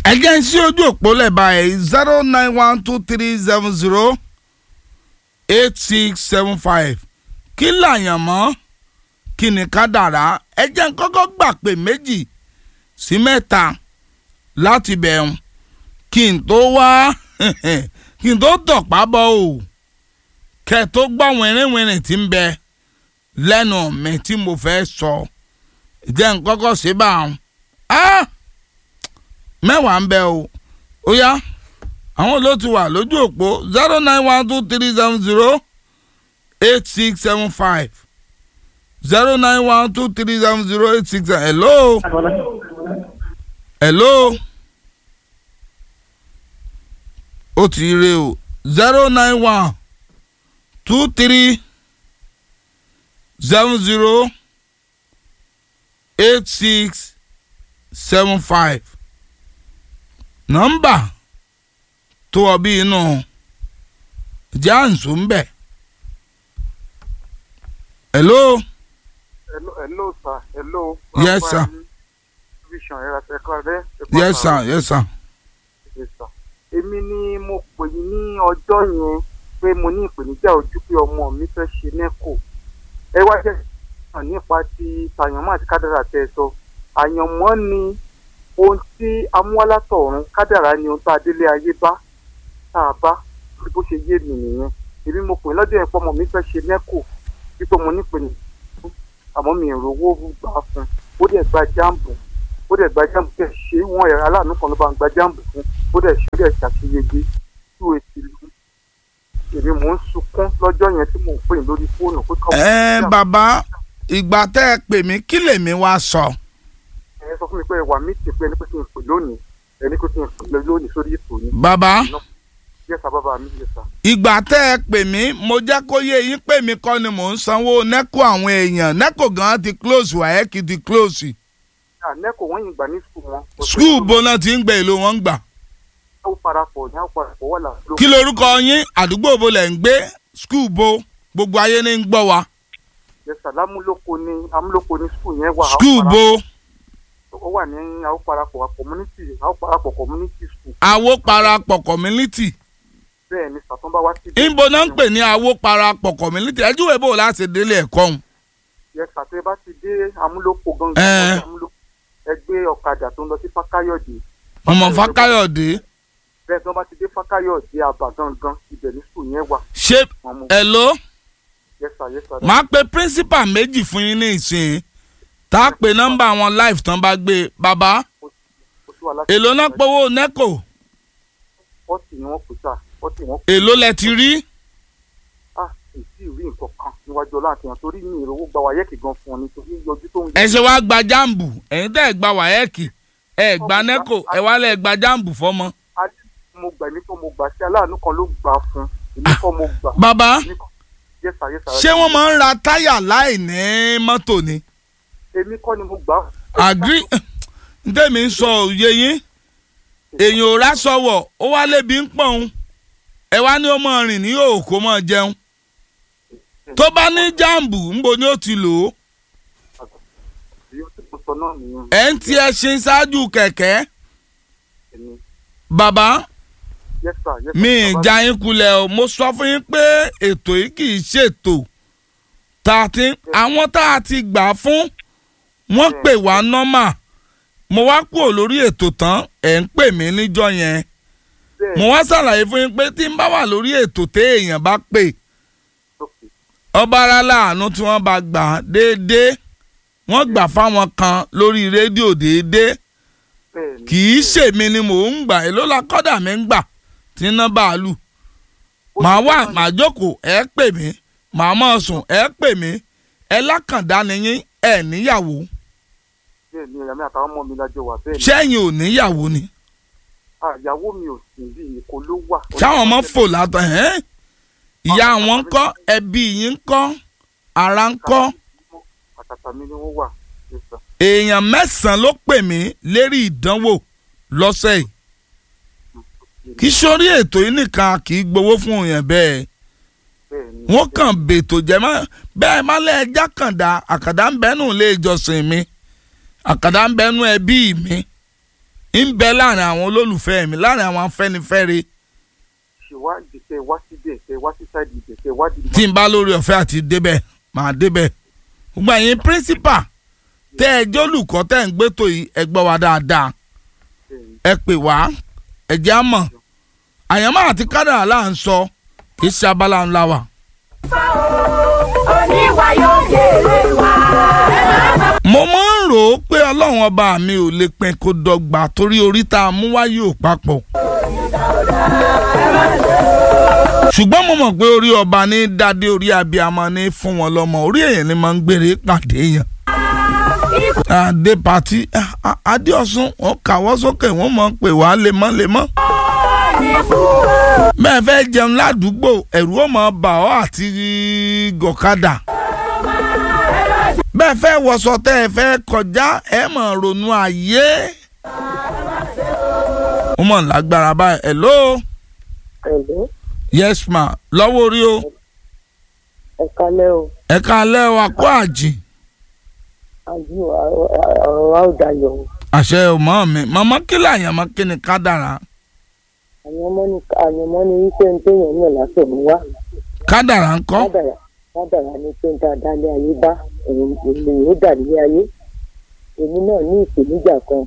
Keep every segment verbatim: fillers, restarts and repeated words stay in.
Again, sí ojú òpó lẹ́bàá ẹ̀ zero nine one two three seven zero eight six seven five. Kí làyàn mọ́? Kí ni kádàrá? Ẹ jẹ́ n kọ́kọ́ gbà pé méjì sí mẹ́ta láti bẹ̀rùn kí n tó wá kí n tó tọ̀pá bọ̀ o. Kẹ́ tó gbọ́ wìnrìnwìnrìn tí ń bẹ lẹ́nu mi tí mo fẹ́ sọ. Jẹ́ n kọ́kọ́ sí bá wọn. Ah! Mẹ́wàá ń bẹ o. Ó yá. Àwọn ló ti wà lójú òpó zero nine one two three seven zero eight six seven five zero nine one two three seven zero eight six seven. Hello. Hello. Ó ti rí o zero nine one two three seven zero eight six seven five. Nọ́mbà tó ọ bí inú jáǹsù ń bẹ̀. Hello. Hello, hello, sir. Hello. Yes, sir. Vision, era secretary. Yes, sir. Yes, sir. Yes, sir. Èmi ni mo pè yín ní ọjọ́ yẹn pé mo ní ìpèníjà ojú pé ọmọ mi fẹ́ ṣe nẹ́kò. Ẹ wá jẹ́ ìtàn nípa ti tàyànmọ́ àti kádàrà tẹ́ ẹ sọ. Àyànmọ́ ni ohun tí amúwálátọ̀ọ̀run, kádàrà ni ohun tá a délé ayé bá tá a bá bó ṣe yé mi nìyẹn. Èmi mo pè lọ́jọ́ yẹn pé ọmọ mi fẹ́ ṣe nẹ́kò títọ́ mo ní ìpèníjà àmọ́ mi ò rówó gbà fún un. Ó dẹ̀ gba jáàmbù ó dẹ̀ gba jáàmbù tẹ̀ ṣé wọ́n ẹ̀rọ aláàánú kan ló bá ń gba jáàmbù fún ó dẹ̀ ṣe ó dẹ̀ ṣàṣeyege tú etí lu. Èmi mò ń sunkún lọ́jọ́ yẹn tí mò ń pè ní lórí fóònù pé kọ́. ẹ bàbá ìgbà tẹ́ ẹ pè mí kí lèmi wá sọ. ẹ sọ fún mi pé ẹwà mi ti pé ẹni pé kí n pè lónìí ẹni pé kí n pè lónìí sórí ètò yìí. bàbá yẹ́sà bàbá mi yẹ́sà. ìgbà tẹ́ ẹ pè mí mo jẹ́ kó yé yín pé mi kọ́ ni mò ń sanwó nẹ́kò àwọn èèyàn nẹ́kò gan ti close wáyẹ́kì ti close. nẹ́kò wọ́n yìí gbà ní skul wọn. skul bo náà ti ń gbé èlò wọn gbà. ó parapọ̀ ní àwọn parapọ̀ wà láàbò. kí lorúkọ yín àdúgbò bo lẹ̀ ń gbé skul bo gbogbo ayé ní ń gbọ́ wa. yẹ́sà lámúlòkó ní amúlòkó ní skul yẹn wà. skul bo. ó wà ní àwọn parapọ̀ community àwọn parapọ̀ community school. àwo parapọ̀ community. bẹ́ẹ̀ ni sàtúnbá wá sí. ìbò náà ń pè ní àwo parapọ̀ community ẹjú ìwé bò láti délé ẹ̀kọ́ ọ̀hún. yẹ́sà tẹ́ bá ti dé amúlòkó gangan ẹgbẹ́ ọ̀kadà tó ń lọ sí fákáyọ̀dé. ọmọ fákáyọ̀dé. bẹ́ẹ̀ tí wọ́n bá ti dé fákáyọ̀dé àbá gangan ibẹ̀ ní skul yẹn wà. ṣé hello. yẹ́sà yẹ́sà. máa pe principal méjì fún yín ní ìsìn tá a pe nọ́mbà wọn live tán bá gbé bàbá èló náà pọ́wọ́ nẹ́kò. fọ́ọ̀tì ni wọ́n pè sá fọ́ọ̀tì wọ́n pè. èló lẹ ti rí. ah kì í sí rí nǹkan kan níwájú ọlá àti hàn torí mi ìrówó gba wáyẹ́kì gan fún ọ nítorí yọjú tó ń. ẹ ṣe wá gba jáàmbù ẹ̀yin tẹ́ ẹ̀ gba wáyẹ́kì ẹ̀ gba nẹ́kò ẹ̀ wá lẹ̀ gba jáàmbù fọ́mọ. mo gbà ní kó mo gbà sí aláàánú kan ló gbà fún èmi kọ́ mo gbà. bàbá yẹ́sà yẹ́sà. ṣé wọ́n máa ń ra táyà láì ní mọ́tò ni. èmi kọ́ ni mo gbà. àgírí ntẹ́mi ń sọ òye yín èèyàn ò rásọ̀wọ̀ ó wá lébi ń pọ̀n ẹ wá ní ó mọ̀ rìn ní òkò mọ̀ jẹun tó bá ní jáàmbù ńbo ni ó ti lò ó. ẹ̀ ń tiẹ̀ ṣe ṣáájú kẹ̀kẹ́ bàbá mi ìjà yín kulẹ̀ o mo sọ fún yín pé ètò yìí kì í ṣètò tá a ti àwọn tá a ti gbà fún wọ́n pè wá nọ́mà mo wá kúrò lórí ètò tán ẹ̀ ń pè mí níjọ́ yẹn mo wá ṣàlàyé fún yín pé tí n bá wà lórí ètò téèyàn bá pè ọba ara láàánú tí wọ́n bá gbà déédéé wọ́n gbà fáwọn kan lórí rédíò déédéé kì í ṣèmi ni mò ń gbà èló la kọ́dà mi ń gbà tí iná bàálù màá wà màá jókòó ẹ pè mí màá mọ̀ sùn ẹ pè mí ẹ lákàndá ni yín ẹ níyàwó. bẹ́ẹ̀ ni ẹ̀yàmí àtàwọn ọmọ mi lájọ wà bẹ́ẹ̀ ni. ṣẹ́yìn ò níyàwó ni. àyàwó mi ò sì bí ìkó ló wà. sáwọn ọmọ fò látọ̀ ẹ́ ìyá wọn ń kọ́ ẹbí yín ń kọ́ ara ń kọ́. àtàtà mi ni wọ́n wà. èèyàn mẹ́sàn-án ló pè mí lérí ìdánwò lọ́sẹ̀ yìí kì í sórí ètò yìí nìkan kì í gbowó fún òyìn bẹ́ẹ̀ wọ́n kàn bètò jẹ́ bẹ́ẹ̀ má lẹ́ ẹja kàndá àkàdá ń bẹ́nu ilé ìjọsìn mi àkàdá ń bẹ́nu ẹbí mi ń bẹ láàrin àwọn olólùfẹ́ mi láàrin àwọn afẹ́nifẹ́re. ṣèwádìí kẹ wá síbẹ̀ kẹ wá sí sáìdì ibẹ̀ kẹ wádìí. tí n bá lórí ọ̀fẹ́ àti débẹ̀ máa débẹ̀. gbogbo ẹ̀yin pírísípà tẹ́ ẹ jólùkọ́ tẹ́ ẹ ń gbé tó yìí ẹ gbọ́ wa dáadáa. ẹ pè wá ẹ jẹ́ á mọ̀. àyànmọ́ àti kádàrá là ń sọ kì í ṣe abala ńlá wa. oníwà yóò jèrè wá. mo máa ń rò ó pé ọlọ́run ọba mi ò lè pín kó dọ́gba torí orí tá a mú wáyé ò papọ̀. ṣùgbọ́n mo mọ̀ pé orí ọba ní dádé orí abiyamọ ní fún wọn lọ́mọ orí èèyàn ni máa ń gbére pàdé yẹn. adé pàtí adéọ̀sùn wọn kàwọ́ sókè wọ́n mọ̀ pé wàá lemọ́lemọ́. bẹ́ẹ̀ fẹ́ jẹun ládùúgbò ẹ̀rù ó máa bà ọ́ àti gọ̀kadà. bẹ́ẹ̀ fẹ́ wọṣọ tẹ́ ẹ fẹ́ kọjá ẹ máa ronú ayé. ó mọ̀ lágbára báyìí hello. Hello. yes ma lọ́wọ́ orí o. Ẹ kálẹ́ o. ẹ kálẹ́ o àkó àjì. Àjù ọ̀rọ̀ wa ò dayọ̀ o. àṣẹ ò mọ́ mi màmá kí làyàn máa kí ni kádàrá. Àyànmọ́ ni àyànmọ́ ni wípé ń téèyàn náà lásán mú wá. kádàrá ń kọ́. Kádàrá kádàrá ni pé ń ta dálé ayé bá èmi ò dà nílé ayé. Èmi náà ní ìpèníjà kan.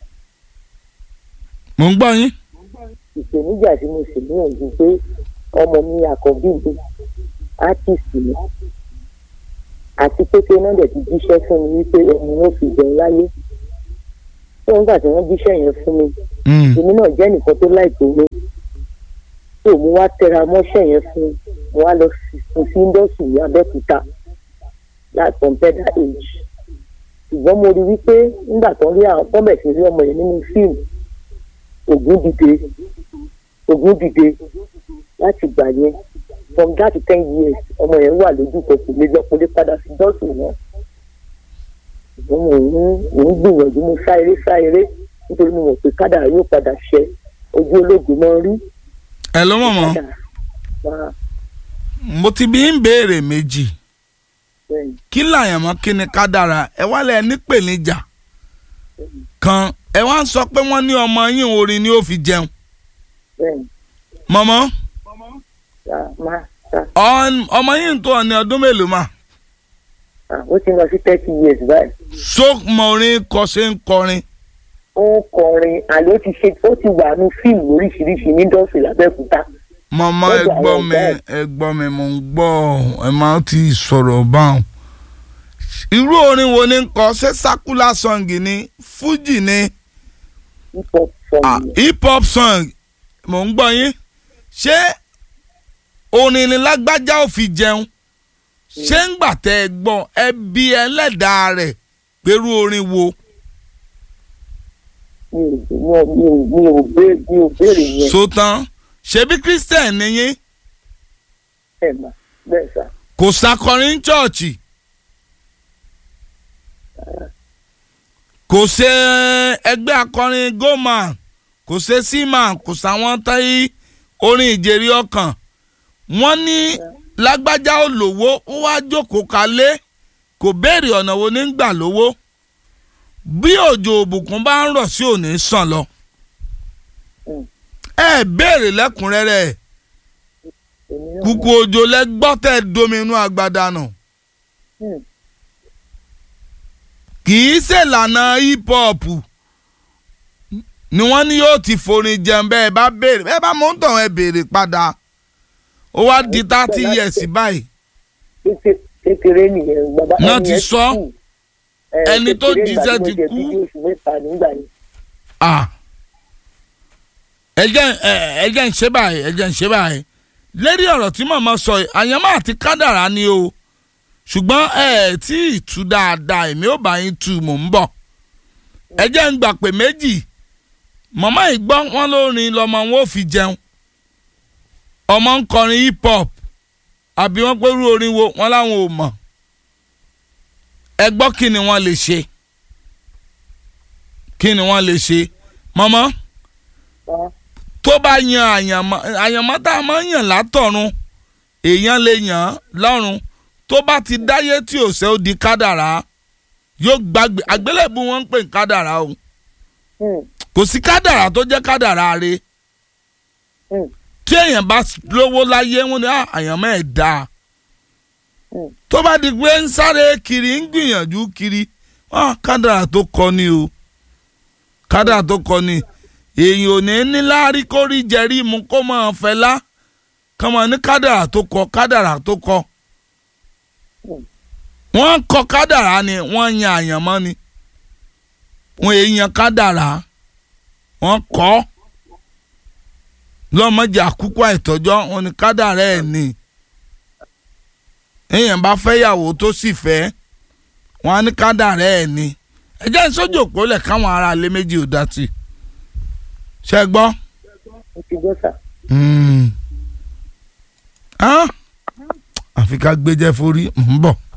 mò ń gbọ́ yín. Ìpèníjà tí mo sì níyànjú pé ọmọ mi àkọ́bí mi átíìsì mi àti pété náà dẹ̀ ti jíṣẹ́ fún mi wípé ẹni wọn fi jẹun láyé. Tó ń gbà tí wọ́n jíṣẹ́ yẹn fún mi. Èmi náà jẹ́ nìkan tó láìpẹ́ mi. Tó mo wá tẹra mọ́ṣẹ́ yẹn fún mo wá lọ fún sí indọ́sì ní Abẹ́òkúta láti compare age. Ṣùgbọ́n mo rí wípé nígbà tó ń rí àwọn pọ́nbẹ̀ sí rí ọmọ yẹn nínú fíìmù Ògún dìde Ògún dìde láti gbà yẹn from that to ten years ọmọ yẹn wà lójú kan kò lè lọ́pọ̀ lé padà sí dọ́sì náà. Ṣùgbọ́n mo ń mo ń gbìyànjú mo sá eré sá eré nítorí mo mọ̀ pé kádàrá yóò padà ṣẹ ojú ológun máa ń rí. ẹ ló mọ̀ mọ́ mo ti bí ń béèrè méjì kí làyàn mọ́ kí ni kádàrá ẹ wá lẹ nípèníjà kan ẹ wá ń sọ pé wọ́n ní ọmọ yín orin ni ó fi jẹun. mọ́mọ́ ọmọ yín tó ọ ní ọdún mélòó mà. ó ti lọ sí thirty years báyìí. so mọ orin kọ ṣe ń kọrin. ó ń kọrin àlọ́ ti ṣe ó ti wà ní fíìmù oríṣiríṣi ní dọ́ọ̀sì lábẹ́òkúta. mọ̀mọ́ ẹ gbọ́ mi ẹ gbọ́ mi mò ń gbọ́ ẹ máa ti sọ̀rọ̀ báwọn. irú orin wo ni ń kọ ṣé sakula song ni fuji ni hip hop song. ah hip hop song mò ń gbọ́ yín ṣé orin ni lágbájá ò fi jẹun ṣé ń gbà tẹ́ ẹ gbọ́ ẹ bí ẹlẹ́dàá rẹ̀ pẹ̀lú orin wo. mi ò mi ò mi ò mi ò béèrè yẹn. so tán ṣebí christian ni yín. ẹ mà bẹ́ẹ̀ sà. kò sakọrin chọ́ọ̀chì. kò ṣe ẹgbẹ́ akọrin goman kò ṣe seaman kò sáwọn táyé orin ìjẹ̀rí ọkàn wọ́n ní lágbájá ò lówó ó wá jókòó kalẹ̀ kò béèrè ọ̀nà wo ní gbà lówó bí òjò òbùkún bá ń rọ̀ sí òní sàn lọ. ẹ béèrè lẹ́kùnrẹ́rẹ́ kùkù òjò lẹ́gbọ́ tẹ́ domi inú agbada nù. kì í ṣèlànà hip hop ni wọ́n ní yóò ti forin jẹun bẹ́ẹ̀ bá béèrè bẹ́ẹ̀ bá mọ̀ ń tàn ẹ béèrè padà ó wá di thirty years báyìí. kékeré nìyẹn bàbá náà ti sọ ẹni tó jíṣẹ́ ti kú. ẹ jẹ́ ń ṣe báyìí ẹ jẹ́ ń ṣe báyìí lérí ọ̀rọ̀ tí màmá sọ àyànmọ́ àti kádàrá ni o ṣùgbọ́n ẹ tí ì tú dáadáa èmi ò bá yín tú mò ń bọ̀ ẹ jẹ́ ń gbà pé méjì màmá yìí gbọ́ wọn lórin lọ́mọ wọn ò fi jẹun ọmọ ń kọrin hip hop àbí wọ́n pé irú orin wo wọn láwọn ò mọ̀ ẹ gbọ́ kí ni wọ́n lè ṣe kí ni wọ́n lè ṣe màmá tó bá yan àyànmọ́ àyànmọ́ tá a máa ń yàn látọ̀run èèyàn lè yàn lọ́run tó bá ti dáyé tí ò ṣe ó di kádàrá yóò gbàgbé àgbélébù wọn ń pè ní kádàrá o kò sí kádàrá tó jẹ́ kádàrá rẹ̀ Mm. tí èèyàn bá lówó láyé wọn ni àyànmọ́ ẹ̀ dáa Mm. tó bá di pé ń sáré kiri ń gbìyànjú kiri wọn kádàrá tó kọ ni o kádàrá tó kọ ni èèyàn ò ní níláárí kó rí jẹrí mu kó máa fẹ́ lá kọ́ máa ní kádàrá tó kọ kádàrá tó kọ Mm. wọ́n kọ kádàrá ni wọ́n yan àyànmọ́ ni wọ́n èèyàn kádàrá wọ́n kọ́ lọ́mọdé àkúkú àìtọ́jọ́ wọn ni kádàrá ẹ̀ ni èèyàn bá fẹ́yàwó tó sì fẹ́ wọn á ní kádàrá ẹ̀ ni ẹ jẹ́ sójú òpólẹ̀ káwọn ará ilé méjì ò dá sí ṣe gbọ́. Mo ti gbọ́ sà. àfi ká gbé jẹ́ forí ń bọ̀.